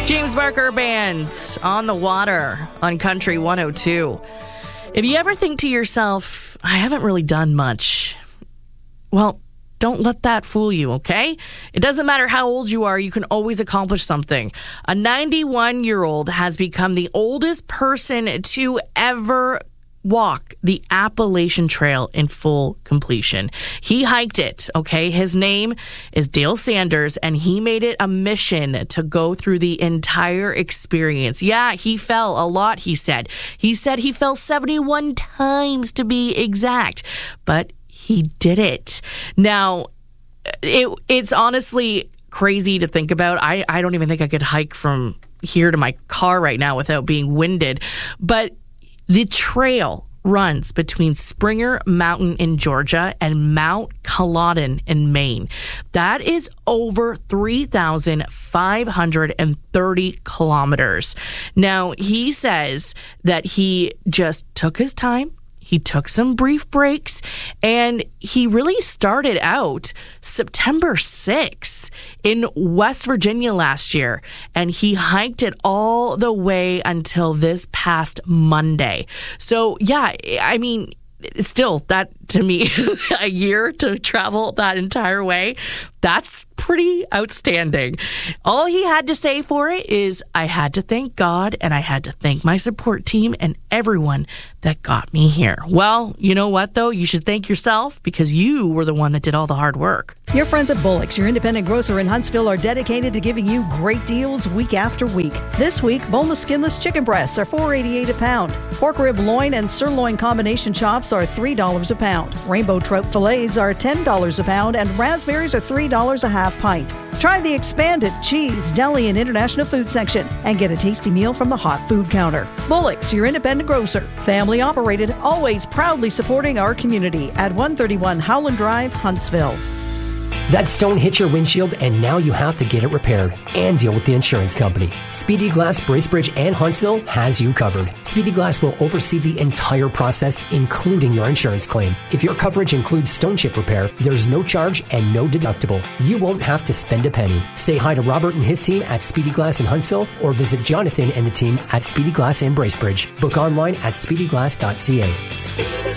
James Barker Band on the water on Country 102. If you ever think to yourself, I haven't really done much, well, don't let that fool you, okay? It doesn't matter how old you are, you can always accomplish something. A 91-year-old has become the oldest person to ever walk the Appalachian Trail in full completion. He hiked it, okay? His name is Dale Sanders, and he made it a mission to go through the entire experience. Yeah, he fell a lot, he said. He said he fell 71 times to be exact, but he did it. Now, it's honestly crazy to think about. I don't even think I could hike from here to my car right now without being winded, but the trail runs between Springer Mountain in Georgia and Mount Culloden in Maine. That is over 3,530 kilometers. Now, he says that he just took his time. He took some brief breaks, and he really started out September 6th in West Virginia last year, and he hiked it all the way until this past Monday. So, yeah, I mean, it's still, that to me, a year to travel that entire way, that's pretty outstanding. All he had to say for it is, I had to thank God, and I had to thank my support team and everyone that got me here. Well, you know what, though? You should thank yourself, because you were the one that did all the hard work. Your friends at Bullock's, your independent grocer in Huntsville, are dedicated to giving you great deals week after week. This week, boneless skinless chicken breasts are $4.88 a pound. Pork rib loin and sirloin combination chops are $3 a pound. Rainbow trout fillets are $10 a pound, and raspberries are $3 a half pint. Try the expanded cheese, deli, and international food section and get a tasty meal from the hot food counter. Bullock's, your independent grocer. Family operated, always proudly supporting our community at 131 Howland Drive, Huntsville. That stone hit your windshield, and now you have to get it repaired and deal with the insurance company. Speedy Glass, Bracebridge, and Huntsville has you covered. Speedy Glass will oversee the entire process, including your insurance claim. If your coverage includes stone chip repair, there's no charge and no deductible. You won't have to spend a penny. Say hi to Robert and his team at Speedy Glass in Huntsville, or visit Jonathan and the team at Speedy Glass in Bracebridge. Book online at speedyglass.ca.